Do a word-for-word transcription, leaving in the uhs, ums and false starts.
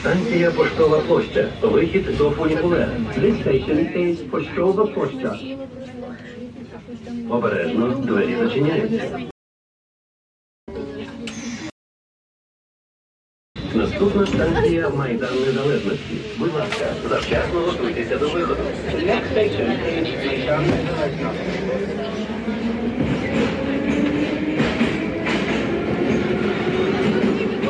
Станція Поштова площа. Вихід до фунікулера. This station is Poštova Площа. Обережно, двері зачиняються. Наступна станція Майдан Незалежності. Будь ласка, завчасно готуйтеся до виходу. The next station is Maidan Nезалежності.